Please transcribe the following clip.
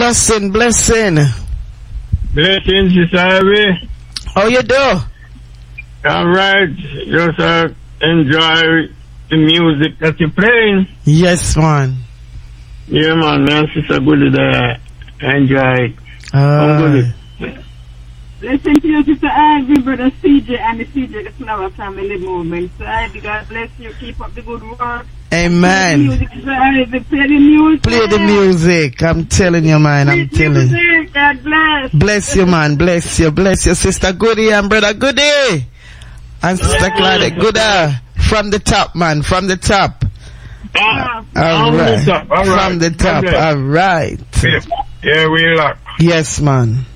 Blessing. Blessings, Sister Ivy. How you do? All right. Just enjoy the music that you're playing. Yes, man. Yeah, man. Sister Goody there. Enjoy. Listen to you, Sister Ivy, Brother CJ, and the CJ Flower Family Movement. So Ivy, God bless you. Keep up the good work. Amen. Play the music. Play the music. I'm telling you, man. I'm telling you. God bless. Bless you, man. Bless you. Bless you, Sister Goody and Brother Goody. And Sister Claudette. Gooda. From the top, man. From the top. All right. From the top. All right. Yeah, we lock. Yes, man.